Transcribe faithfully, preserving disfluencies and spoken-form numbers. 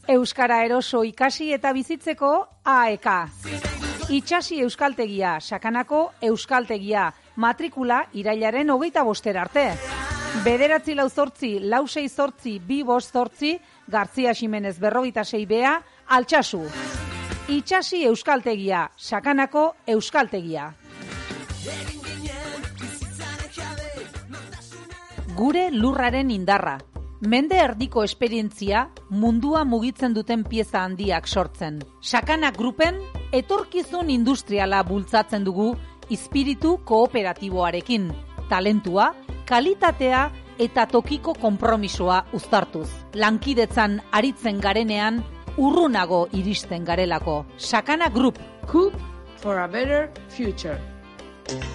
Euskara eroso ikasi eta bizitzeko A E K. Itxasi Euskaltegia, Sakanako Euskaltegia, matrikula irailaren hogeita bostera arte. Bederatzi lau zortzi, lau sei zortzi, bi bost zortzi, Garzia Ximenez berrogeita sei bea, Altsasu. Itxasi Euskaltegia, Sakanako Euskaltegia. Gure lurraren indarra. Mende erdiko esperientzia mundua mugitzen duten pieza handiak sortzen. Sakana Grupen etorkizun industriala bultzatzen dugu espiritu kooperatiboarekin. Talentua, kalitatea eta tokiko konpromisoa uztartuz. Lankidetzan aritzen garenean urrunago iristen garelako. Sakana Group. Coop for a better future.